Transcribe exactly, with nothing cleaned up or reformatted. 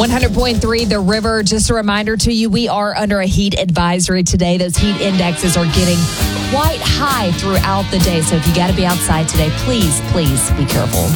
one hundred point three The River. Just a reminder to you, we are under a heat advisory today. Those heat indexes are getting quite high throughout the day. So if you got to be outside today, please, please be careful.